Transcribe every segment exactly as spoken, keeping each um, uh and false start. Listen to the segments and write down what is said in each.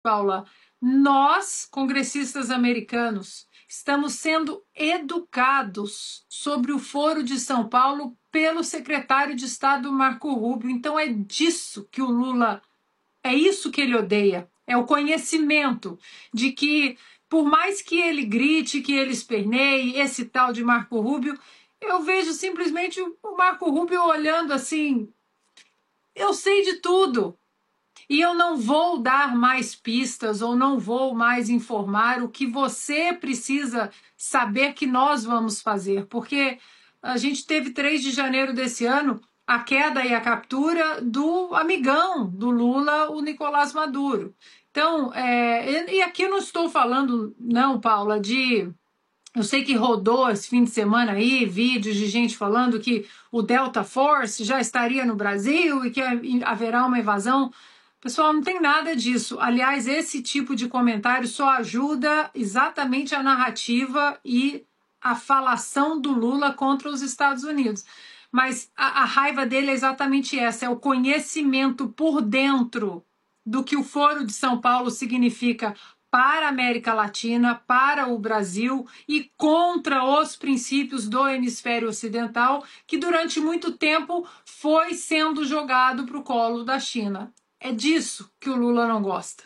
Paula, nós, congressistas americanos, estamos sendo educados sobre o Foro de São Paulo pelo secretário de Estado Marco Rubio. Então é disso que o Lula, é isso que ele odeia, é o conhecimento de que, por mais que ele grite, que ele esperneie, esse tal de Marco Rubio, eu vejo simplesmente o Marco Rubio olhando assim, eu sei de tudo. E eu não vou dar mais pistas ou não vou mais informar o que você precisa saber que nós vamos fazer, porque a gente teve três de janeiro desse ano a queda e a captura do amigão do Lula, o Nicolás Maduro. Então, é, e aqui eu não estou falando, não, Paula, de... Eu sei que rodou esse fim de semana aí vídeos de gente falando que o Delta Force já estaria no Brasil e que haverá uma invasão. Pessoal, não tem nada disso. Aliás, esse tipo de comentário só ajuda exatamente a narrativa e a falação do Lula contra os Estados Unidos. Mas a, a raiva dele é exatamente essa, é o conhecimento por dentro do que o Foro de São Paulo significa para a América Latina, para o Brasil e contra os princípios do hemisfério ocidental, que durante muito tempo foi sendo jogado para o colo da China. É disso que o Lula não gosta.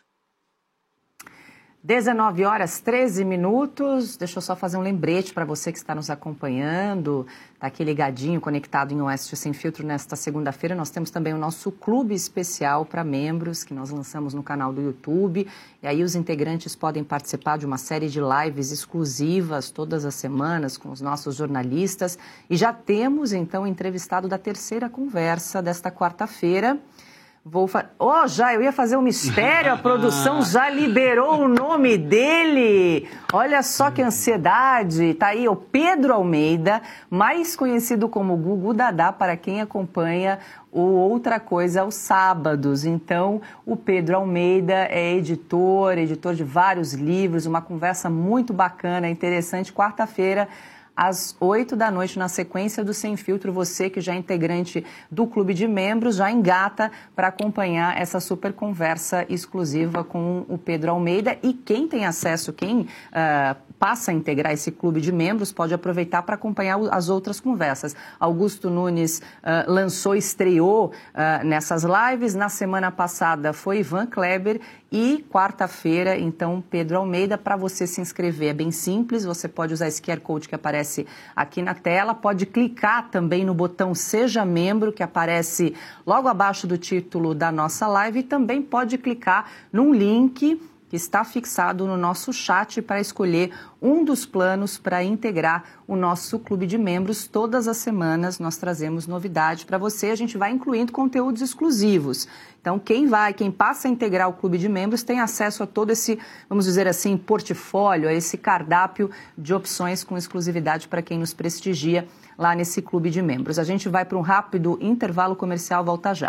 dezenove horas, treze minutos. Deixa eu só fazer um lembrete para você que está nos acompanhando. Está aqui ligadinho, conectado em Oeste Sem Filtro nesta segunda-feira. Nós temos também o nosso clube especial para membros, que nós lançamos no canal do YouTube. E aí os integrantes podem participar de uma série de lives exclusivas todas as semanas com os nossos jornalistas. E já temos, então, o entrevistado da terceira conversa desta quarta-feira. Vou fa... Oh, já, eu ia fazer um mistério, a produção já liberou o nome dele. Olha só que ansiedade. Tá aí o Pedro Almeida, mais conhecido como Gugu Dadá, para quem acompanha o Outra Coisa aos sábados. Então, o Pedro Almeida é editor, editor de vários livros, uma conversa muito bacana, interessante, quarta-feira, às oito da noite, na sequência do Sem Filtro. Você que já é integrante do Clube de Membros, já engata para acompanhar essa super conversa exclusiva com o Pedro Almeida. E quem tem acesso, quem uh, passa a integrar esse Clube de Membros, pode aproveitar para acompanhar as outras conversas. Augusto Nunes uh, lançou, estreou uh, nessas lives. Na semana passada foi Ivan Kleber. E quarta-feira, então, Pedro Almeida. Para você se inscrever é bem simples, você pode usar esse Q R Code que aparece aqui na tela, pode clicar também no botão Seja Membro, que aparece logo abaixo do título da nossa live, e também pode clicar num link que está fixado no nosso chat para escolher um dos planos para integrar o nosso clube de membros. Todas as semanas nós trazemos novidade para você, a gente vai incluindo conteúdos exclusivos. Então, quem vai, quem passa a integrar o clube de membros tem acesso a todo esse, vamos dizer assim, portfólio, a esse cardápio de opções com exclusividade para quem nos prestigia lá nesse clube de membros. A gente vai para um rápido intervalo comercial, volta já.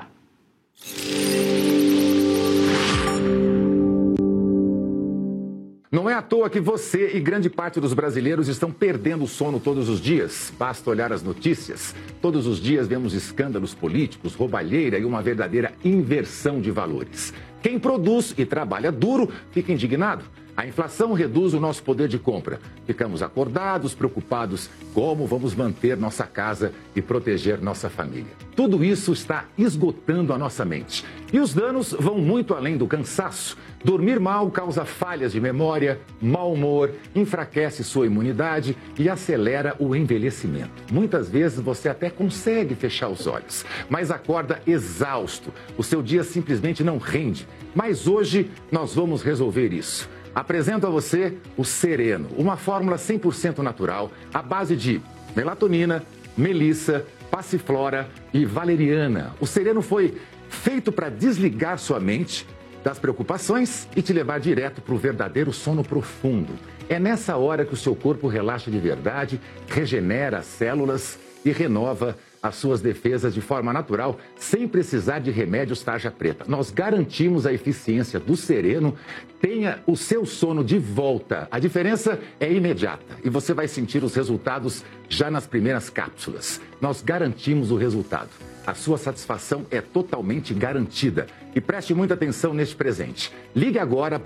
Não é à toa que você e grande parte dos brasileiros estão perdendo o sono todos os dias. Basta olhar as notícias. Todos os dias vemos escândalos políticos, roubalheira e uma verdadeira inversão de valores. Quem produz e trabalha duro fica indignado. A inflação reduz o nosso poder de compra. Ficamos acordados, preocupados como vamos manter nossa casa e proteger nossa família. Tudo isso está esgotando a nossa mente. E os danos vão muito além do cansaço. Dormir mal causa falhas de memória, mau humor, enfraquece sua imunidade e acelera o envelhecimento. Muitas vezes você até consegue fechar os olhos, mas acorda exausto. O seu dia simplesmente não rende. Mas hoje nós vamos resolver isso. Apresento a você o Sereno, uma fórmula cem por cento natural, à base de melatonina, melissa, passiflora e valeriana. O Sereno foi feito para desligar sua mente das preocupações e te levar direto para o verdadeiro sono profundo. É nessa hora que o seu corpo relaxa de verdade, regenera as células e renova as suas defesas de forma natural, sem precisar de remédios tarja preta. Nós garantimos a eficiência do Sereno. Tenha o seu sono de volta. A diferença é imediata e você vai sentir os resultados já nas primeiras cápsulas. Nós garantimos o resultado. A sua satisfação é totalmente garantida. E preste muita atenção neste presente. Ligue agora